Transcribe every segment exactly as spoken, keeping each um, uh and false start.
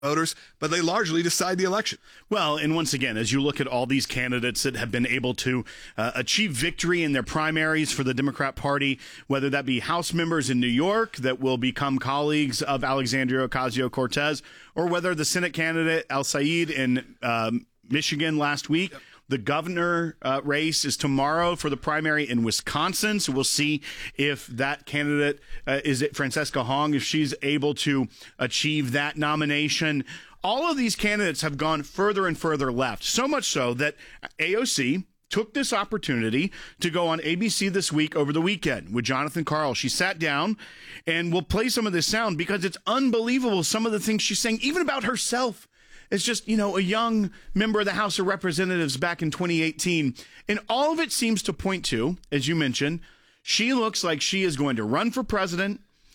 voters, but they largely decide the election. Well, and once again, as you look at all these candidates that have been able to uh, achieve victory in their primaries for the Democrat Party, whether that be House members in New York that will become colleagues of Alexandria Ocasio-Cortez, or whether the Senate candidate Al Said in um, Michigan last week. Yep. The governor uh, race is tomorrow for the primary in Wisconsin, so we'll see if that candidate, uh, is it Francesca Hong, if she's able to achieve that nomination. All of these candidates have gone further and further left, so much so that A O C took this opportunity to go on A B C This Week over the weekend with Jonathan Karl. She sat down, and we'll play some of this sound because it's unbelievable, some of the things she's saying, even about herself. It's just, you know, a young member of the House of Representatives back in twenty eighteen. And all of it seems to point to, as you mentioned, she looks like she is going to run for president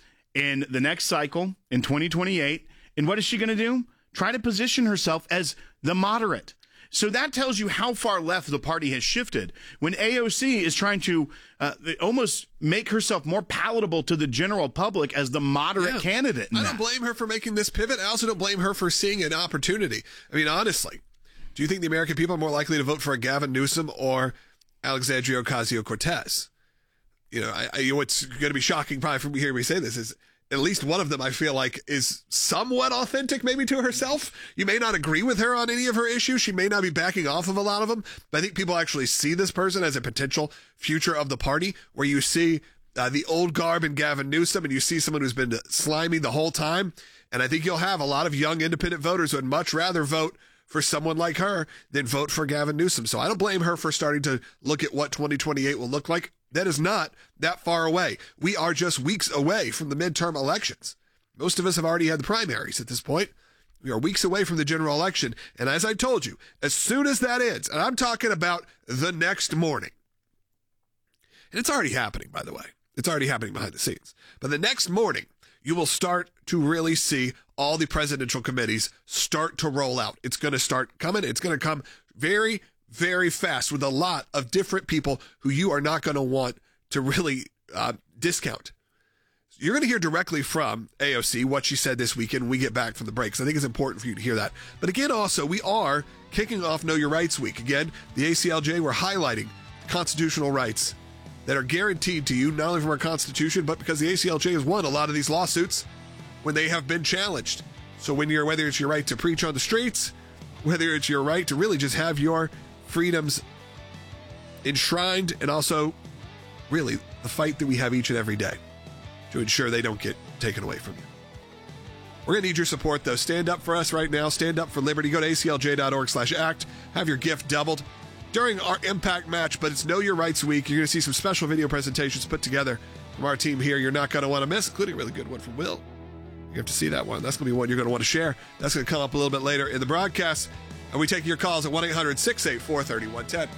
in the next cycle in twenty twenty-eight. And what is she going to do? Try to position herself as the moderate. So that tells you how far left the party has shifted when A O C is trying to uh, almost make herself more palatable to the general public as the moderate yeah. candidate. I don't blame her for making this pivot. I also don't blame her for seeing an opportunity. I mean, honestly, do you think the American people are more likely to vote for a Gavin Newsom or Alexandria Ocasio-Cortez? You know, I, I, what's going to be shocking probably for me hearing me say this is at least one of them I feel like is somewhat authentic maybe to herself. You may not agree with her on any of her issues. She may not be backing off of a lot of them, but I think people actually see this person as a potential future of the party, where you see uh, the old garb in Gavin Newsom and you see someone who's been slimy the whole time. And I think you'll have a lot of young independent voters who would much rather vote for someone like her than vote for Gavin Newsom. So I don't blame her for starting to look at what twenty twenty-eight will look like. That is not that far away. We are just weeks away from the midterm elections. Most of us have already had the primaries at this point. We are weeks away from the general election. And as I told you, as soon as that ends, and I'm talking about the next morning, and it's already happening, by the way. It's already happening behind the scenes. But the next morning, you will start to really see all the presidential committees start to roll out. It's going to start coming. It's going to come very, very fast with a lot of different people who you are not going to want to really uh, discount. You're going to hear directly from A O C what she said this weekend when we get back from the break. So I think it's important for you to hear that. But again, also, we are kicking off Know Your Rights Week. Again, the A C L J, we're highlighting constitutional rights that are guaranteed to you, not only from our Constitution, but because the A C L J has won a lot of these lawsuits when they have been challenged. So when you're, whether it's your right to preach on the streets, whether it's your right to really just have your freedoms enshrined, and also really the fight that we have each and every day to ensure they don't get taken away from you. We're going to need your support, though. Stand up for us right now. Stand up for liberty. Go to A C L J dot org slash act. Have your gift doubled during our Impact match, but it's Know Your Rights Week. You're going to see some special video presentations put together from our team here you're not going to want to miss, including a really good one from Will. You have to see that one. That's going to be one you're going to want to share. That's going to come up a little bit later in the broadcast. And we take your calls at one eight hundred six eight four three one one zero.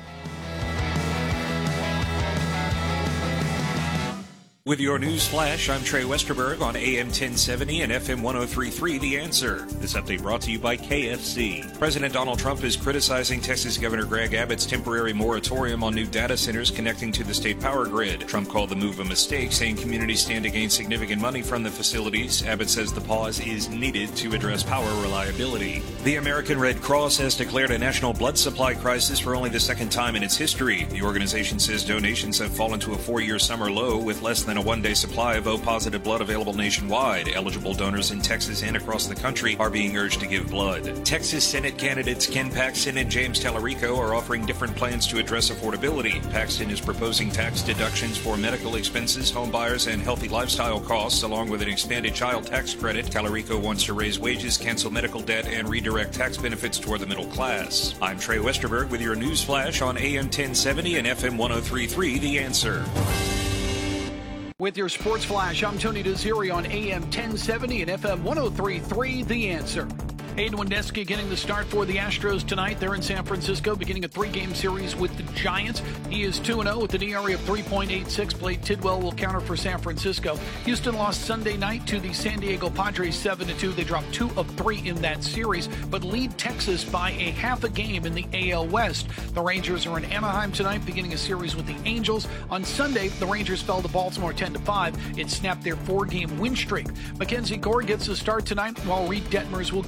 With your news flash, I'm Trey Westerberg on A M ten seventy and F M one oh three point three The Answer. This update brought to you by K F C. President Donald Trump is criticizing Texas Governor Greg Abbott's temporary moratorium on new data centers connecting to the state power grid. Trump called the move a mistake, saying communities stand to gain significant money from the facilities. Abbott says the pause is needed to address power reliability. The American Red Cross has declared a national blood supply crisis for only the second time in its history. The organization says donations have fallen to a four-year summer low, with less than a one-day supply of O-positive blood available nationwide. Eligible donors in Texas and across the country are being urged to give blood. Texas Senate candidates Ken Paxton and James Tallarico are offering different plans to address affordability. Paxton is proposing tax deductions for medical expenses, home buyers, and healthy lifestyle costs, along with an expanded child tax credit. Tallarico wants to raise wages, cancel medical debt, and redirect tax benefits toward the middle class. I'm Trey Westerberg with your news flash on A M ten seventy and F M one oh three point three The Answer. With your sports flash, I'm Tony Desiri on A M ten seventy and F M one oh three point three The Answer. Aiden Wendesky getting the start for the Astros tonight. They're in San Francisco, beginning a three-game series with the Giants. He is two and oh with an E R A of three point eight six. Blake Tidwell will counter for San Francisco. Houston lost Sunday night to the San Diego Padres seven to two. They dropped two of three in that series, but lead Texas by a half a game in the A L West. The Rangers are in Anaheim tonight, beginning a series with the Angels. On Sunday, the Rangers fell to Baltimore ten to five. It snapped their four-game win streak. Mackenzie Gore gets the start tonight, while Reed Detmers will